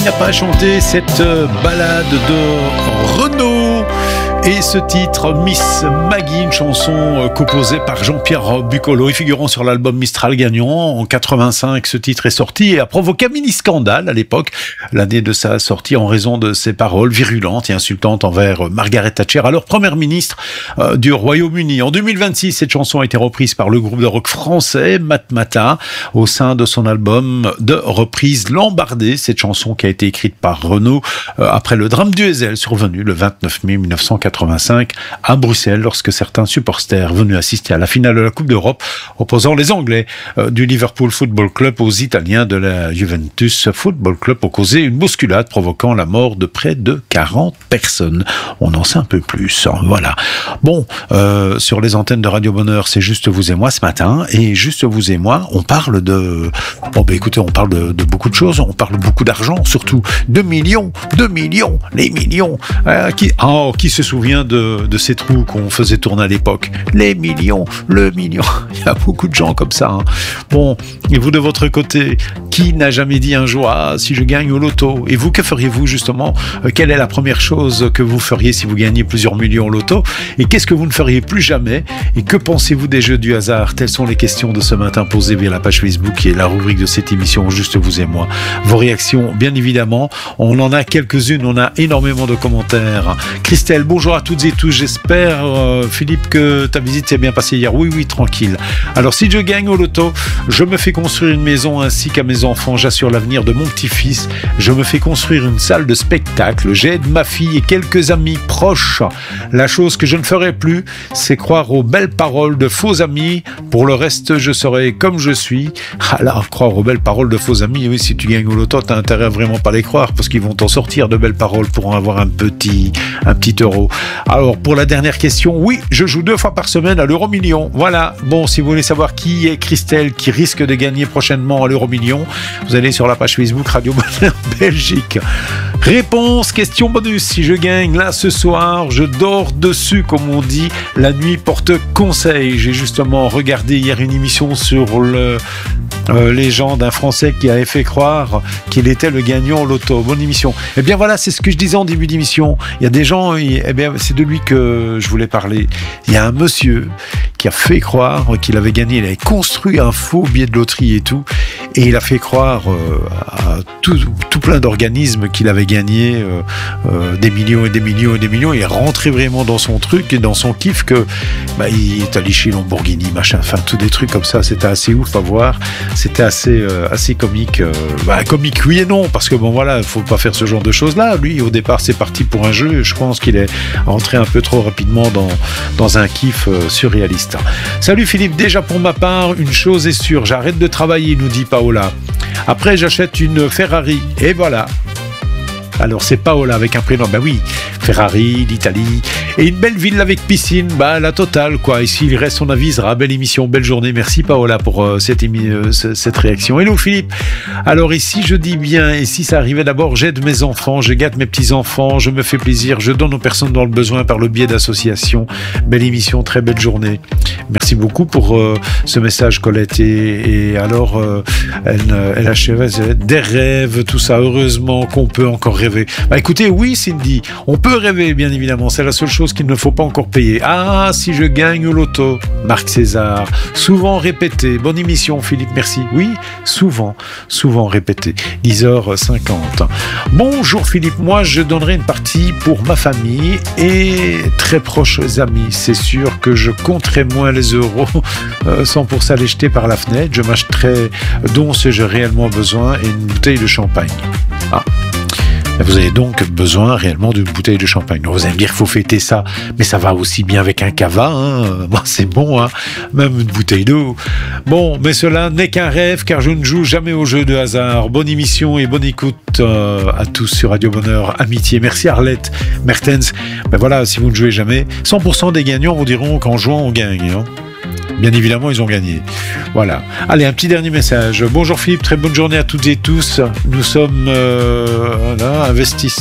n'a pas chanté cette ballade de Renaud et ce titre Miss Maggie, une chanson composée par Jean-Pierre Bucolo et figurant sur l'album Mistral gagnant en 85. Ce titre est sorti et a provoqué un mini scandale à l'époque, l'année de sa sortie, en raison de ses paroles virulentes et insultantes envers Margaret Thatcher, alors première ministre du Royaume-Uni. En 2026, cette chanson a été reprise par le groupe de rock français Matmata au sein de son album de reprise Lambardé. Cette chanson qui a été écrite par Renaud après le drame du Heysel survenu le 29 mai 1985 à Bruxelles, lorsque certains supporters venus assister à la finale de la Coupe d'Europe opposant les Anglais du Liverpool Football Club aux Italiens de la Juventus Football Club ont causé une bousculade provoquant la mort de près de 40 personnes. On en sait un peu plus. Voilà. Bon, sur les antennes de Radio Bonheur, c'est Juste vous et moi ce matin, et Juste vous et moi, on parle de... Bon, ben écoutez, on parle de beaucoup de choses, on parle beaucoup d'argent, surtout 2 millions, les millions. Qui se souvient de ces trous qu'on faisait tourner à l'époque? Les millions, le million. Il y a beaucoup de gens comme ça. Bon, et vous de votre côté, qui n'a jamais dit un jour, si je gagne au loto? Et vous, que feriez-vous justement? Quelle est la première chose que vous feriez si vous gagnez plusieurs millions au loto? Et qu'est-ce que vous ne feriez plus jamais? Et que pensez-vous des jeux du hasard? Telles sont les questions de ce matin posées via la page Facebook qui est la rubrique de cette émission Juste vous et moi. Vos réactions, bien évidemment, on en a quelques-unes, on a énormément de commentaires. Christelle, bonjour à toutes et tous, j'espère Philippe que ta visite s'est bien passée hier. Oui, tranquille. Alors si je gagne au loto, je me fais construire une maison ainsi qu'à mes enfants, j'assure l'avenir de mon petit-fils, je me fais construire une salle de spectacle, j'aide ma fille et quelques amis proches. La chose que je ne ferai plus, c'est croire aux belles paroles de faux amis. Pour le reste, je serai comme je suis. Alors, croire aux belles paroles de faux amis, oui, si tu gagnes au loto, t'as intérêt à vraiment pas les croire, parce qu'ils vont t'en sortir de belles paroles pour en avoir un petit euro. Alors, pour la dernière question, oui, je joue 2 fois par semaine à l'euro-million. Voilà. Bon, si vous voulez savoir qui est Christelle, qui risque de gagner prochainement à l'euro-million, vous allez sur la page Facebook Radio Bonheur Belgique. Réponse, question bonus. Si je gagne là ce soir, je dors dessus, comme on dit. La nuit porte conseil. J'ai justement regardé hier une émission sur les gens d'un Français qui avait fait croire qu'il était le gagnant au loto. Bonne émission. Eh bien voilà, c'est ce que je disais en début d'émission. Il y a des gens, c'est de lui que je voulais parler. Il y a un monsieur qui a fait croire qu'il avait gagné, il avait construit un faux billet de loterie et tout, et il a fait croire à tout plein d'organismes qu'il avait gagné des millions et des millions et des millions. Il est rentré vraiment dans son truc et dans son kiff que il est allé chez Lamborghini, machin, enfin tous des trucs comme ça. C'était assez ouf à voir. C'était assez comique. Comique oui et non, parce que bon voilà, faut pas faire ce genre de choses là. Lui au départ c'est parti pour un jeu. Je pense qu'il est rentré un peu trop rapidement dans un kiff surréaliste. Salut Philippe, déjà pour ma part, une chose est sûre, j'arrête de travailler, nous dit Paola. Après j'achète une Ferrari et voilà. Alors c'est Paola avec un prénom, oui, Ferrari, l'Italie, et une belle ville avec piscine, la totale quoi. Ici il reste, on avisera. Belle émission, belle journée, merci Paola pour cette réaction. Hello Philippe, alors ici je dis bien, et si ça arrivait d'abord, j'aide mes enfants, je gâte mes petits-enfants, je me fais plaisir, je donne aux personnes dans le besoin par le biais d'associations. Belle émission, très belle journée. Merci beaucoup pour ce message Colette, et alors elle achève des rêves, tout ça, heureusement qu'on peut encore rêver. Écoutez, oui Cindy, on peut rêver bien évidemment, c'est la seule chose qu'il ne faut pas encore payer. Si je gagne au loto, Marc César, souvent répété. Bonne émission Philippe, merci. Oui, souvent répété. 10h50. Bonjour Philippe, moi je donnerai une partie pour ma famille et très proches amis. C'est sûr que je compterai moins les euros sans pour ça les jeter par la fenêtre. Je m'achèterai dont j'ai réellement besoin et une bouteille de champagne. Vous avez donc besoin réellement d'une bouteille de champagne. Vous allez me dire qu'il faut fêter ça, mais ça va aussi bien avec un cava, c'est bon, même une bouteille d'eau. Bon, mais cela n'est qu'un rêve, car je ne joue jamais aux jeux de hasard. Bonne émission et bonne écoute à tous sur Radio Bonheur Amitié. Merci Arlette Mertens. Voilà, si vous ne jouez jamais, 100% des gagnants vous diront qu'en jouant on gagne. Bien évidemment, ils ont gagné. Voilà. Allez, un petit dernier message. Bonjour Philippe, très bonne journée à toutes et tous. Nous sommes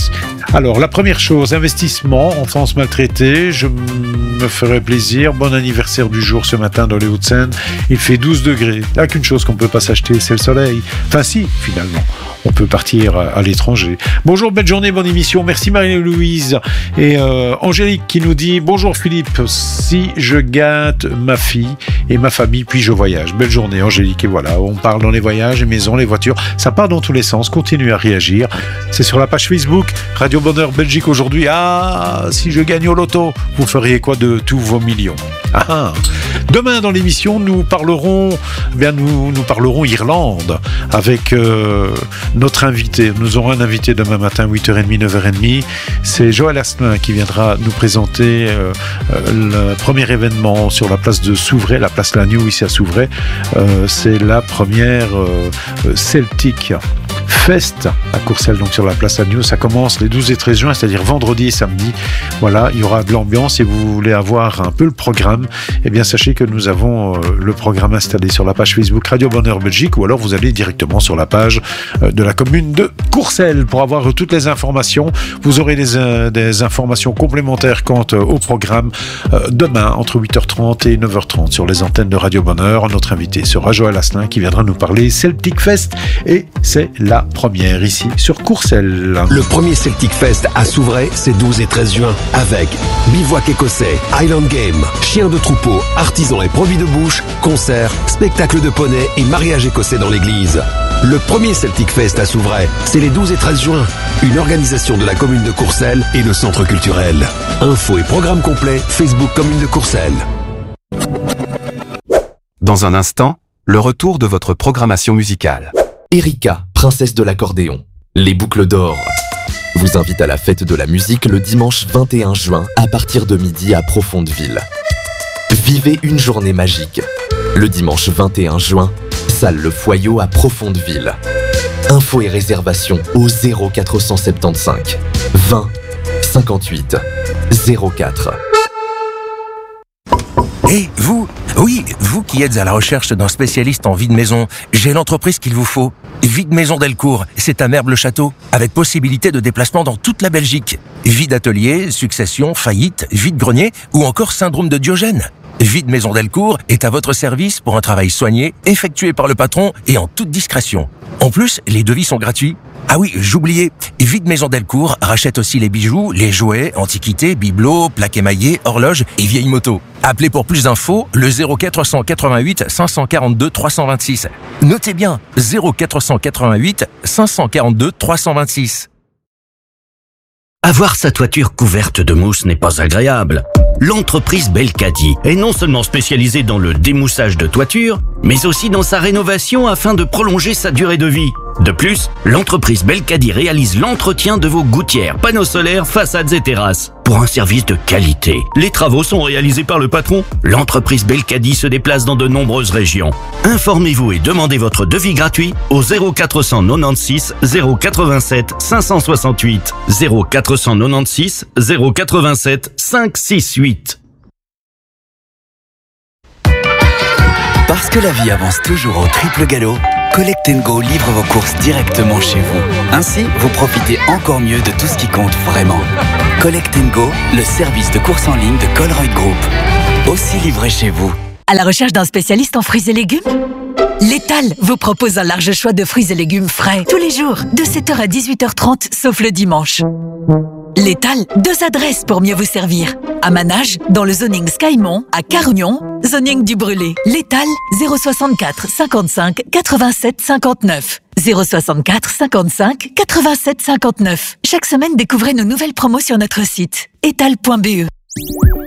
Alors, la première chose, investissement, enfance maltraitée, je me ferai plaisir. Bon anniversaire du jour ce matin dans les Hauts-de-Seine. Il fait 12 degrés. Il n'y a qu'une chose qu'on ne peut pas s'acheter, c'est le soleil. Enfin si, finalement. On peut partir à l'étranger. Bonjour, belle journée, bonne émission. Merci Marie-Louise. Et Angélique qui nous dit « Bonjour Philippe, si je gâte ma fille et ma famille, puis je voyage. » Belle journée Angélique. Et voilà, on parle dans les voyages, les maisons, les voitures. Ça part dans tous les sens. Continuez à réagir. C'est sur la page Facebook Radio Bonheur Belgique aujourd'hui. Ah, si je gagne au loto, vous feriez quoi de tous vos millions? Demain dans l'émission, nous parlerons Irlande avec notre invité. Nous aurons un invité demain matin, 8h30, 9h30. C'est Joël Asselin qui viendra nous présenter le premier événement sur la place de Souvray, la place Lagneau ici à Souvray. C'est la première Celtic Fest à Courcelles, donc sur la place Agneau. Ça commence les 12 et 13 juin, c'est-à-dire vendredi et samedi. Voilà, il y aura de l'ambiance et vous voulez avoir un peu le programme, eh bien sachez que nous avons le programme installé sur la page Facebook Radio Bonheur Belgique, ou alors vous allez directement sur la page de la commune de Courcelles pour avoir toutes les informations. Vous aurez des informations complémentaires quant au programme demain entre 8h30 et 9h30 sur les antennes de Radio Bonheur. Notre invité sera Joël Asselin qui viendra nous parler Celtic Fest et c'est la première ici sur Courcelles. Le premier Celtic Fest à Souvray, c'est 12 et 13 juin avec bivouac écossais, Highland Game, chiens de troupeau, artisans et produits de bouche, concerts, spectacles de poney et mariage écossais dans l'église. Le premier Celtic Fest à Souvray, c'est les 12 et 13 juin. Une organisation de la commune de Courcelles et le centre culturel. Infos et programme complet, Facebook commune de Courcelles. Dans un instant, le retour de votre programmation musicale. Erika, princesse de l'accordéon. Les boucles d'or vous invite à la fête de la musique le dimanche 21 juin à partir de midi à Profondeville. Vivez une journée magique. Le dimanche 21 juin, salle Le Foyot à Profondeville. Infos et réservations au 0475 20 58 04. Et vous, oui, vous qui êtes à la recherche d'un spécialiste en vie de maison, j'ai l'entreprise qu'il vous faut. Vie de Maison Delcourt, c'est à Merbe-le-Château, avec possibilité de déplacement dans toute la Belgique. Vie d'atelier, succession, faillite, vie de grenier ou encore syndrome de Diogène. Vie de Maison Delcourt est à votre service pour un travail soigné, effectué par le patron et en toute discrétion. En plus, les devis sont gratuits. Ah oui, j'oubliais, Vie de Maison Delcourt rachète aussi les bijoux, les jouets, antiquités, bibelots, plaques émaillées, horloges et vieilles motos. Appelez pour plus d'infos le 0488 542 326. Notez bien, 0488 542 326. Avoir sa toiture couverte de mousse n'est pas agréable. L'entreprise Belcadi est non seulement spécialisée dans le démoussage de toiture, mais aussi dans sa rénovation afin de prolonger sa durée de vie. De plus, l'entreprise Belcadi réalise l'entretien de vos gouttières, panneaux solaires, façades et terrasses. Pour un service de qualité, les travaux sont réalisés par le patron. L'entreprise Belcadi se déplace dans de nombreuses régions. Informez-vous et demandez votre devis gratuit au 0496 087 568 0496 087 568. Parce que la vie avance toujours au triple galop, Collect & Go livre vos courses directement chez vous. Ainsi, vous profitez encore mieux de tout ce qui compte vraiment. Collect & Go, le service de course en ligne de Colruyt Group. Aussi livré chez vous. À la recherche d'un spécialiste en fruits et légumes ? L'Étal vous propose un large choix de fruits et légumes frais tous les jours, de 7h à 18h30, sauf le dimanche. L'Étal, 2 adresses pour mieux vous servir. À Manage, dans le zoning Skymont, à Carugnon, zoning du Brûlé. L'Étal, 064 55 87 59. 064 55 87 59. Chaque semaine, découvrez nos nouvelles promos sur notre site, étal.be.